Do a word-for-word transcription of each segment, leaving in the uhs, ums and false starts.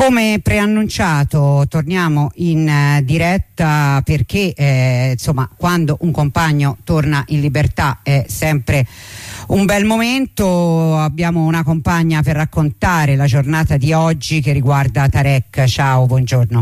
Come preannunciato torniamo in uh, diretta perché eh, insomma quando un compagno torna in libertà è sempre un bel momento. Abbiamo una compagna per raccontare la giornata di oggi che riguarda Tarek. Ciao, buongiorno.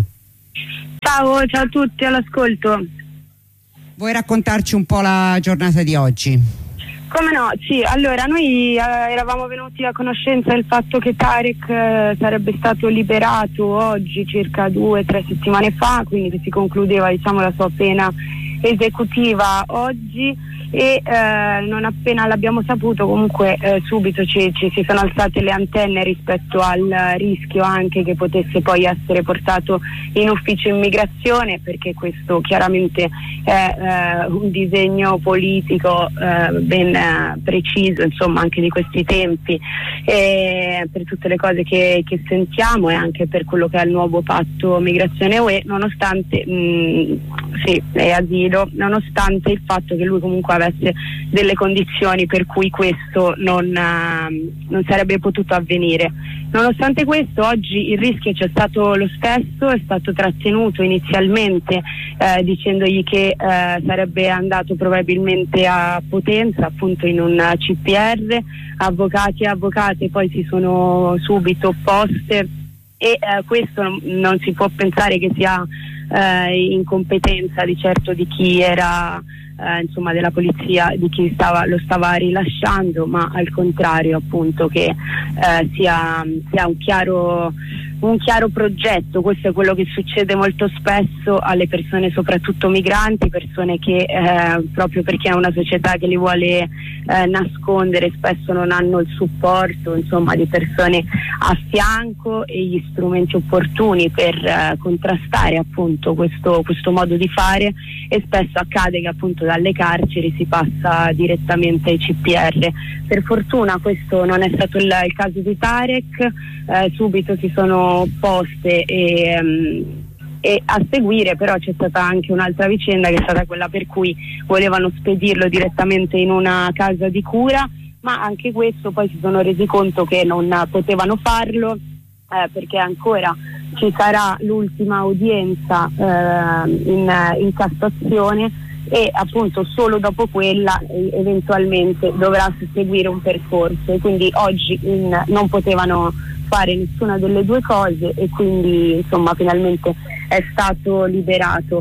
Ciao, ciao a tutti all'ascolto. Vuoi raccontarci un po' la giornata di oggi? Come no, sì, allora noi eh, eravamo venuti a conoscenza del fatto che Tarek eh, sarebbe stato liberato oggi, circa due o tre settimane fa, quindi che si concludeva, diciamo, la sua pena esecutiva oggi, e eh, non appena l'abbiamo saputo comunque eh, subito ci, ci si sono alzate le antenne rispetto al rischio anche che potesse poi essere portato in ufficio immigrazione, perché questo chiaramente è eh, un disegno politico eh, ben eh, preciso, insomma, anche di questi tempi, e per tutte le cose che, che sentiamo e anche per quello che è il nuovo patto migrazione U E, nonostante mh, sì, è asilo, nonostante il fatto che lui comunque avesse delle condizioni per cui questo non, uh, non sarebbe potuto avvenire. Nonostante questo, oggi il rischio c'è stato lo stesso, è stato trattenuto inizialmente eh, dicendogli che eh, sarebbe andato probabilmente a Potenza, appunto in un C P R. Avvocati e avvocate poi si sono subito opposte, e eh, questo non, non si può pensare che sia eh, incompetenza di certo di chi era eh, insomma della polizia, di chi stava, lo stava rilasciando, ma al contrario, appunto, che eh, sia, sia un chiaro un chiaro progetto. Questo è quello che succede molto spesso alle persone, soprattutto migranti, persone che eh, proprio perché è una società che li vuole eh, nascondere, spesso non hanno il supporto, insomma, di persone a fianco e gli strumenti opportuni per eh, contrastare appunto questo, questo modo di fare, e spesso accade che appunto dalle carceri si passa direttamente ai C P R. Per fortuna questo non è stato il, il caso di Tarek, eh, subito si sono opposte e, um, e a seguire però c'è stata anche un'altra vicenda, che è stata quella per cui volevano spedirlo direttamente in una casa di cura, ma anche questo poi si sono resi conto che non potevano farlo eh, perché ancora ci sarà l'ultima udienza eh, in, in Cassazione, e appunto solo dopo quella eh, eventualmente dovrà seguire un percorso, e quindi oggi in, non potevano fare nessuna delle due cose, e quindi insomma finalmente è stato liberato.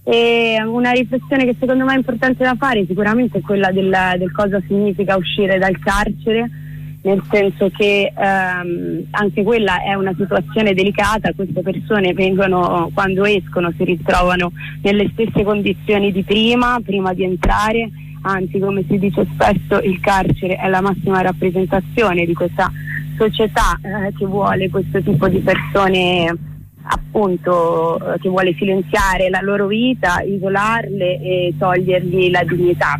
E una riflessione che secondo me è importante da fare sicuramente è quella del, del cosa significa uscire dal carcere, nel senso che ehm, anche quella è una situazione delicata. Queste persone vengono, quando escono si ritrovano nelle stesse condizioni di prima, prima di entrare, anzi, come si dice spesso, il carcere è la massima rappresentazione di questa società eh, che vuole questo tipo di persone, appunto, eh, che vuole silenziare la loro vita, isolarle e togliergli la dignità.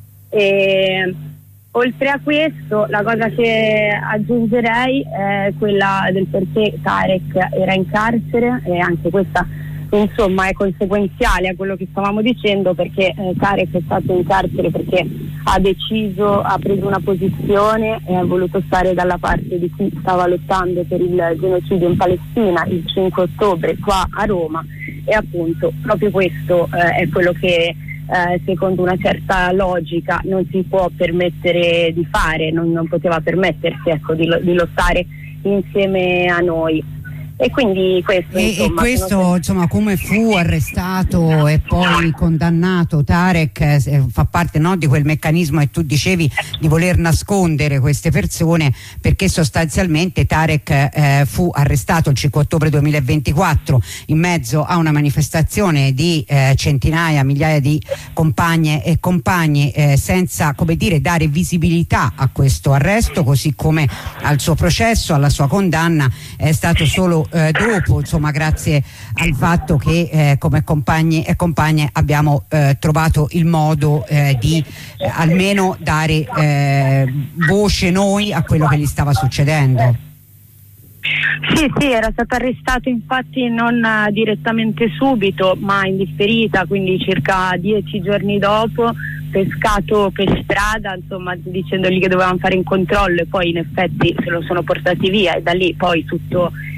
E oltre a questo, la cosa che aggiungerei è quella del perché Tarek era in carcere, e anche questa insomma è conseguenziale a quello che stavamo dicendo, perché eh, Tarek è stato in carcere perché ha deciso, ha preso una posizione e ha voluto stare dalla parte di chi stava lottando per il genocidio in Palestina il cinque ottobre qua a Roma, e appunto proprio questo eh, è quello che eh, secondo una certa logica non si può permettere di fare, non, non poteva permettersi, ecco, di, di lottare insieme a noi. E quindi questo, e, insomma, e questo insomma, come fu arrestato e poi condannato Tarek eh, fa parte, no, di quel meccanismo che tu dicevi di voler nascondere queste persone, perché sostanzialmente Tarek eh, fu arrestato il cinque ottobre duemilaventiquattro in mezzo a una manifestazione di eh, centinaia, migliaia di compagne e compagni, eh, senza, come dire, dare visibilità a questo arresto, così come al suo processo, alla sua condanna. È stato solo Eh, dopo, insomma, grazie al fatto che eh, come compagni e compagne abbiamo eh, trovato il modo eh, di eh, almeno dare eh, voce noi a quello che gli stava succedendo. Sì, sì, era stato arrestato infatti non uh, direttamente subito, ma in differita, quindi circa dieci giorni dopo, pescato per strada, insomma, dicendogli che dovevano fare un controllo, e poi in effetti se lo sono portati via, e da lì poi tutto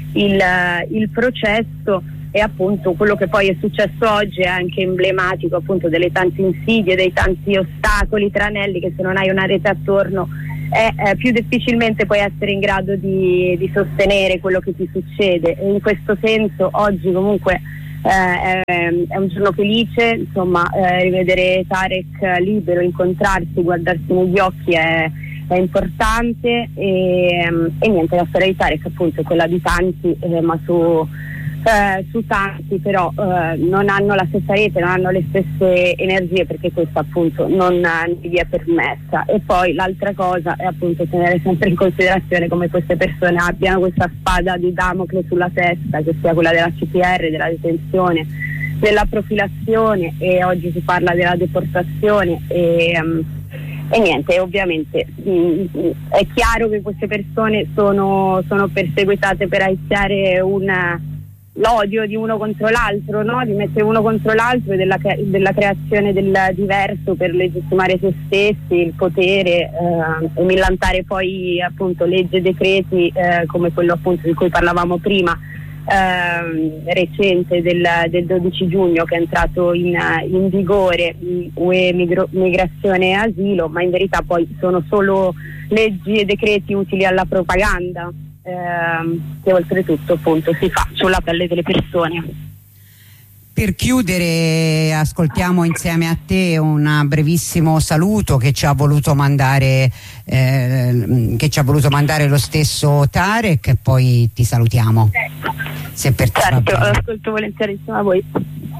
il, il processo. E appunto quello che poi è successo oggi è anche emblematico appunto delle tante insidie, dei tanti ostacoli, tranelli che se non hai una rete attorno è eh, più difficilmente puoi essere in grado di, di sostenere quello che ti succede. E in questo senso oggi comunque eh, è, è un giorno felice, insomma, eh, rivedere Tarek libero, incontrarsi, guardarsi negli occhi è, è importante, e, e niente, la storia di Tarek appunto è quella di tanti, eh, ma su Eh, su tanti però eh, non hanno la stessa rete, non hanno le stesse energie, perché questa appunto non, non gli è permessa. E poi l'altra cosa è appunto tenere sempre in considerazione come queste persone abbiano questa spada di Damocle sulla testa, che sia quella della C P R, della detenzione, della profilazione, e oggi si parla della deportazione. E, um, E niente, ovviamente mh, è chiaro che queste persone sono, sono perseguitate per aizzare una l'odio di uno contro l'altro, no? Di mettere uno contro l'altro, e della, della creazione del diverso per legittimare se stessi, il potere, eh, e millantare poi appunto leggi e decreti eh, come quello appunto di cui parlavamo prima, eh, recente del, del dodici giugno, che è entrato in, in vigore, U E migro, migrazione e asilo, ma in verità poi sono solo leggi e decreti utili alla propaganda, che oltretutto appunto si fa sulla pelle delle persone. Per chiudere ascoltiamo insieme a te un brevissimo saluto che ci ha voluto mandare eh, che ci ha voluto mandare lo stesso Tarek, e poi ti salutiamo. Se per te certo, ascolto volentierissimo a voi.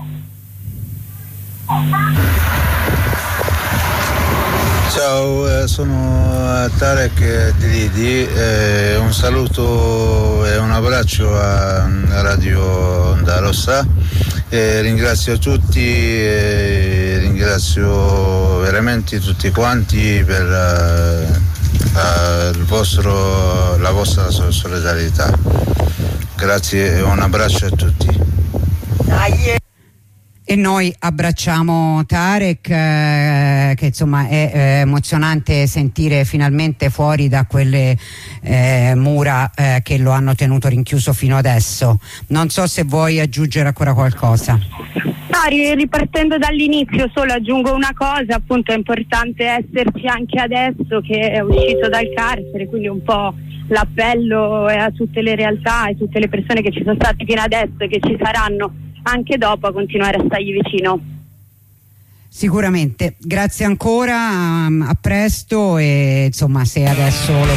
Ciao, sono Tarek Diridi, eh, un saluto e un abbraccio a Radio Onda Rossa, eh, ringrazio tutti, eh, ringrazio veramente tutti quanti per uh, il vostro, la vostra solidarietà. Grazie e un abbraccio a tutti. E noi abbracciamo Tarek, eh, che insomma è eh, emozionante sentire finalmente fuori da quelle eh, mura eh, che lo hanno tenuto rinchiuso fino adesso. Non so se vuoi aggiungere ancora qualcosa. No, ripartendo dall'inizio solo aggiungo una cosa, appunto è importante esserci anche adesso che è uscito dal carcere, quindi un po' l'appello è a tutte le realtà e tutte le persone che ci sono state fino adesso e che ci saranno anche dopo, a continuare a stargli vicino. Sicuramente, grazie ancora, a presto, e insomma se adesso lo